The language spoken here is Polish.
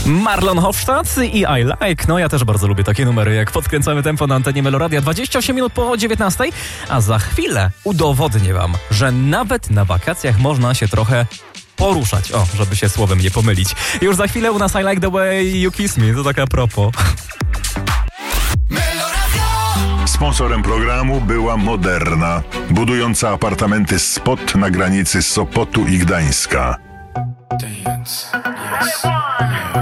Marlon Hofstadt i I Like. No ja też bardzo lubię takie numery, jak podkręcamy tempo na antenie Meloradia. 28 minut po 19, a za chwilę udowodnię wam, że nawet na wakacjach można się trochę poruszać. O, żeby się słowem nie pomylić. Już za chwilę u nas I Like the Way You Kiss Me. To tak a propos. Sponsorem programu była Moderna, budująca apartamenty Spot na granicy Sopotu i Gdańska.